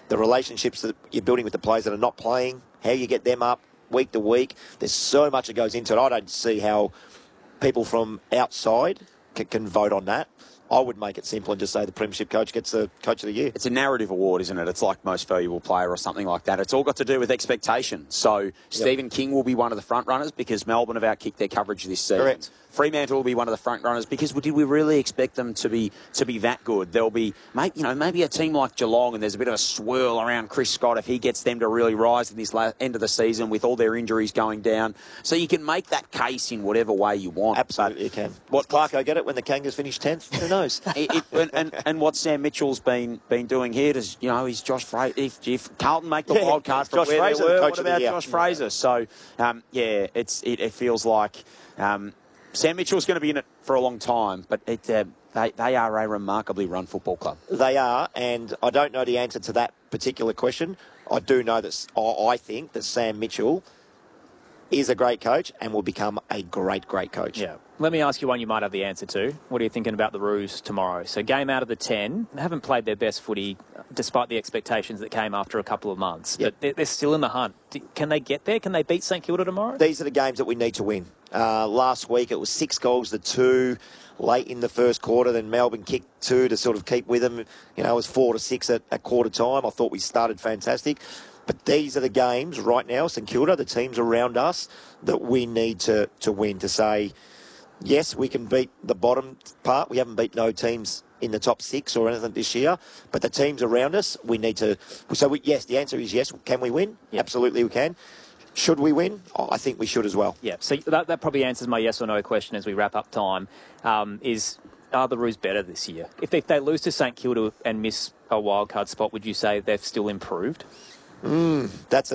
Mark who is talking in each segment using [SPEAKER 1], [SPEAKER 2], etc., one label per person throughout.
[SPEAKER 1] the relationships that you're building with the players that are not playing, how you get them up week to week. There's so much that goes into it. I don't see how people from outside can vote on that. I would make it simple and just say the premiership coach gets the Coach of the Year.
[SPEAKER 2] It's a narrative award, isn't it? It's like most valuable player or something like that. It's all got to do with expectation. So Stephen King will be one of the front runners because Melbourne have outkicked their coverage this season.
[SPEAKER 1] Correct.
[SPEAKER 2] Fremantle will be one of the front runners because did we really expect them to be that good? There'll be maybe a team like Geelong, and there's a bit of a swirl around Chris Scott if he gets them to really rise in this end of the season with all their injuries going down. So you can make that case in whatever way you want.
[SPEAKER 1] Absolutely, you can. What Clarko get it when the Kangas finish 10th? Who knows?
[SPEAKER 2] and what Sam Mitchell's been doing here is, he's Josh Fraser. If Carlton make the wild card from
[SPEAKER 1] Josh
[SPEAKER 2] where
[SPEAKER 1] Fraser,
[SPEAKER 2] they were,
[SPEAKER 1] the
[SPEAKER 2] what about Josh Fraser? So, it feels like Sam Mitchell's going to be in it for a long time, but they are a remarkably run football club.
[SPEAKER 1] They are, and I don't know the answer to that particular question. I do know that I think that Sam Mitchell is a great coach and will become a great coach.
[SPEAKER 3] Yeah. Let me ask you one you might have the answer to. What are you thinking about the Roos tomorrow? So game out of the 10, they haven't played their best footy despite the expectations that came after a couple of months.
[SPEAKER 1] Yep.
[SPEAKER 3] But they're still in the hunt. Can they get there? Can they beat St Kilda tomorrow?
[SPEAKER 1] These are the games that we need to win. Last week it was 6 goals to 2 late in the first quarter. Then Melbourne kicked 2 to sort of keep with them. It was 4 to 6 at quarter time. I thought we started fantastic. But these are the games right now, St Kilda, the teams around us, that we need to win, to say, yes, we can beat the bottom part. We haven't beat no teams in the top 6 or anything this year. But the teams around us, we need to... yes, the answer is yes. Can we win? Yep. Absolutely we can. Should we win? I think we should as well.
[SPEAKER 3] Yeah, so that probably answers my yes or no question as we wrap up time, are the Roos better this year? If they lose to St Kilda and miss a wildcard spot, would you say they've still improved?
[SPEAKER 1] That's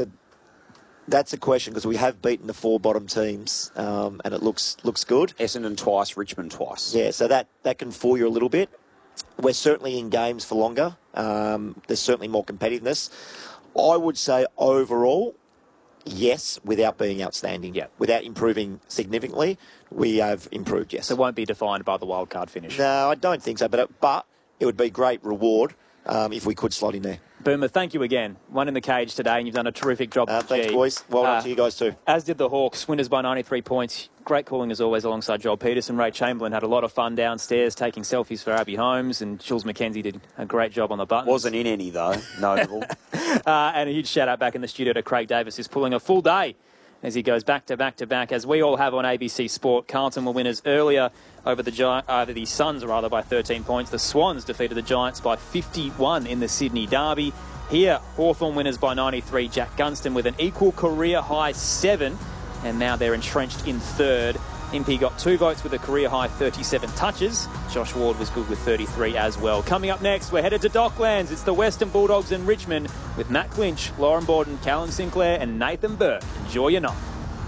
[SPEAKER 1] a question because we have beaten the 4 bottom teams and it looks good.
[SPEAKER 2] Essendon twice, Richmond twice.
[SPEAKER 1] Yeah, so that can fool you a little bit. We're certainly in games for longer. There's certainly more competitiveness. I would say overall, yes, without being outstanding.
[SPEAKER 3] Yeah.
[SPEAKER 1] Without improving significantly, we have improved, yes.
[SPEAKER 3] So it won't be defined by the wildcard finish?
[SPEAKER 1] No, I don't think so, but it would be great reward if we could slot in there.
[SPEAKER 3] Boomer, thank you again. One in the cage today, and you've done a terrific job.
[SPEAKER 1] Thanks, boys. Well done to you guys too.
[SPEAKER 3] As did the Hawks, winners by 93 points. Great calling as always alongside Joel Peterson. Ray Chamberlain had a lot of fun downstairs taking selfies for Abby Holmes, and Jules McKenzie did a great job on the buttons.
[SPEAKER 2] Wasn't in any though, notable.
[SPEAKER 3] And a huge shout out back in the studio to Craig Davis, who's pulling a full day as he goes back to back to back, as we all have on ABC Sport. Carlton were winners earlier over the Suns by 13 points. The Swans defeated the Giants by 51 in the Sydney Derby. Here, Hawthorn winners by 93. Jack Gunston with an equal career-high 7. And now they're entrenched in third. Impey got 2 votes with a career-high 37 touches. Josh Ward was good with 33 as well. Coming up next, we're headed to Docklands. It's the Western Bulldogs in Richmond with Matt Clinch, Lauren Borden, Callan Sinclair and Nathan Burke. Enjoy your night.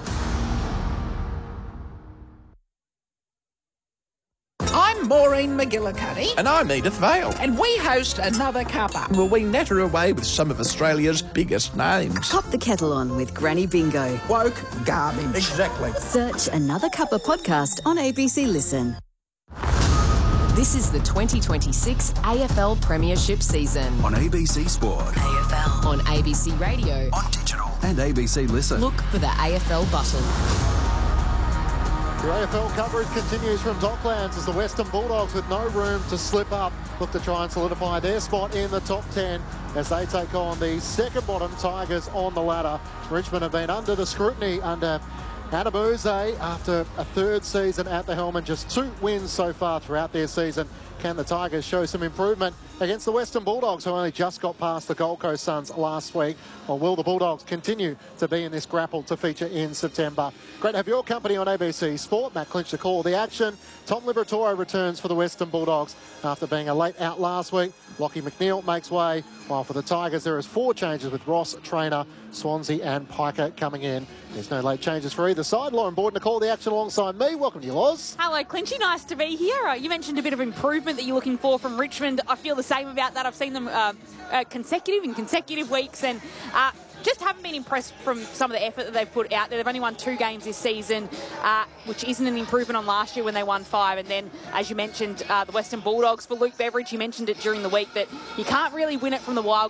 [SPEAKER 4] I'm Maureen McGillicuddy.
[SPEAKER 5] And I'm Edith Vale.
[SPEAKER 4] And we host Another Cuppa.
[SPEAKER 5] Will we natter away with some of Australia's biggest names?
[SPEAKER 6] Pop the kettle on with Granny Bingo.
[SPEAKER 4] Woke garbage.
[SPEAKER 5] Exactly.
[SPEAKER 6] Search Another Cuppa podcast on ABC Listen.
[SPEAKER 7] This is the 2026 AFL Premiership season.
[SPEAKER 8] On ABC Sport.
[SPEAKER 7] AFL. On ABC Radio.
[SPEAKER 8] On digital. And ABC Listen.
[SPEAKER 7] Look for the AFL button.
[SPEAKER 9] Your AFL coverage continues from Docklands as the Western Bulldogs, with no room to slip up, look to try and solidify their spot in the top 10 as they take on the second bottom Tigers on the ladder. Richmond have been under the scrutiny under Adeboye after a 3rd season at the helm and just 2 wins so far throughout their season. Can the Tigers show some improvement against the Western Bulldogs, who only just got past the Gold Coast Suns last week? Or will the Bulldogs continue to be in this grapple to feature in September? Great to have your company on ABC Sport. Matt Clinch to call the action. Tom Liberatore returns for the Western Bulldogs after being a late out last week. Lachie McNeil makes way, while for the Tigers there is 4 changes with Ross, Trainer, Swansea and Piker coming in. There's no late changes for either side. Lauren Borden to call the action alongside me. Welcome to you, Loz.
[SPEAKER 10] Hello, Clinchy. Nice to be here. You mentioned a bit of improvement that you're looking for from Richmond. I feel the same about that. I've seen them consecutive weeks and just haven't been impressed from some of the effort that they've put out there. They've only won 2 games this season, which isn't an improvement on last year when they won 5. And then, as you mentioned, the Western Bulldogs for Luke Beveridge, you mentioned it during the week that you can't really win it from the wild